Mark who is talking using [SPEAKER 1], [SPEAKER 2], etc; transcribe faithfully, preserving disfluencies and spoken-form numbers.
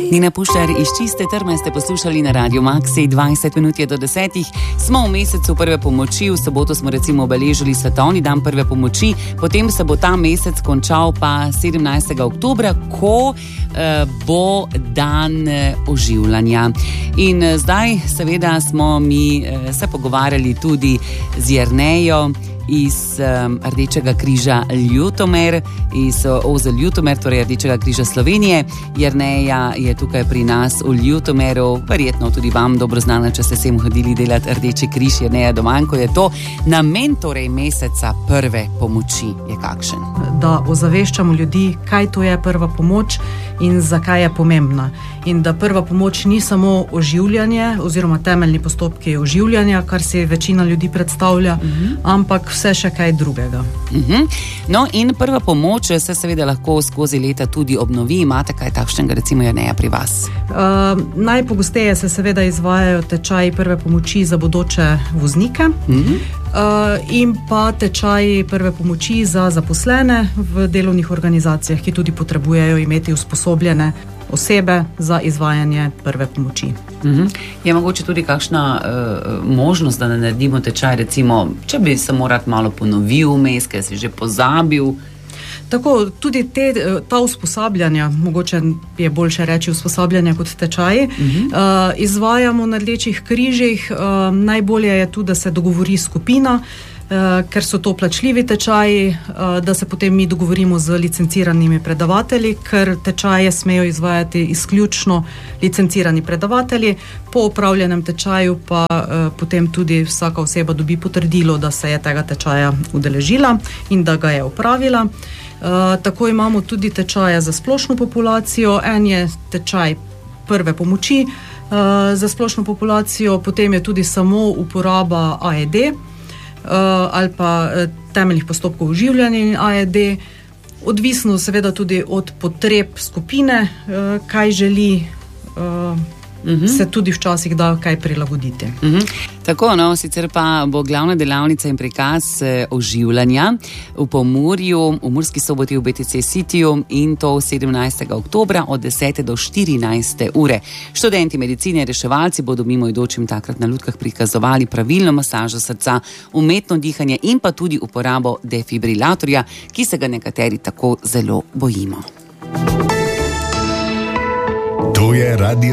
[SPEAKER 1] Nina Puščar iz Čiste trme ste poslušali na Radio Maxi, dvajset minut je do desetih. Smo v mesecu prve pomoči, v soboto smo recimo obeležili svetovni dan prve pomoči, potem se bo ta mesec končal pa sedemnajstega oktobra, ko eh, bo dan eh, oživljanja. In eh, zdaj seveda smo mi eh, se pogovarjali tudi z Jernejo iz um, Rdečega križa Ljutomer, iz O Z Ljutomer, torej Rdečega križa Slovenije. Jerneja je tukaj pri nas v Ljutomeru, verjetno tudi vam dobro znana, če ste sem hodili delati Rdeči križ. Jerneja Domanko, je to namen torej meseca prve pomoči je kakšen?
[SPEAKER 2] Da ozaveščamo ljudi, kaj to je prva pomoč in zakaj je pomembna. In da prva pomoč ni samo oživljanje oziroma temeljni postopki oživljanja, kar si večina ljudi predstavlja, uh-huh. ampak vse še kaj drugega.
[SPEAKER 1] Uh-huh. No in prva pomoč se seveda lahko skozi leta tudi obnovi. Imate kaj takšnega recimo Jerneja pri vas?
[SPEAKER 2] Uh, najpogosteje se seveda izvajajo tečaji prve pomoči za bodoče voznike. Uh-huh. Uh, in pa tečaji prve pomoči za zaposlene v delovnih organizacijah, ki tudi potrebujejo imeti usposobljene osebe za izvajanje prve pomoči.
[SPEAKER 1] Uh-huh. Je mogoče tudi kakšna uh, možnost, da ne naredimo tečaj, recimo, če bi se morat malo ponovil vmes, ker si že pozabil?
[SPEAKER 2] Tako, tudi te, ta usposabljanja, mogoče je boljše reči usposabljanja kot tečaji, uh-huh. uh, izvajamo na Rdečih križih. Uh, najbolje je tu, da se dogovori skupina, Uh, ker so to plačljivi tečaji, uh, da se potem mi dogovorimo z licenciranimi predavatelji, ker tečaje smejo izvajati izključno licencirani predavatelji. Po opravljenem tečaju pa uh, potem tudi vsaka oseba dobi potrdilo, da se je tega tečaja udeležila in da ga je opravila. Uh, tako imamo tudi tečaje za splošno populacijo. En je tečaj prve pomoči uh, za splošno populacijo, potem je tudi samo uporaba A E D, Uh, ali pa uh, temeljnih postopkov oživljanja in A E D, odvisno seveda tudi od potreb skupine, uh, kaj želi, uh, uh-huh. se tudi včasih da kaj prilagoditi.
[SPEAKER 1] Uh-huh. Tako, no, sicer pa bo glavna delavnica in prikaz eh, oživljanja v Pomurju, v Murski Soboti v B T C Cityju in to sedemnajstega oktobra od desete do štirinajste ure. Študenti medicine, reševalci bodo mimoidočim takrat na lutkah prikazovali pravilno masažo srca, umetno dihanje in pa tudi uporabo defibrilatorja, ki se ga nekateri tako zelo bojimo.
[SPEAKER 3] To je radio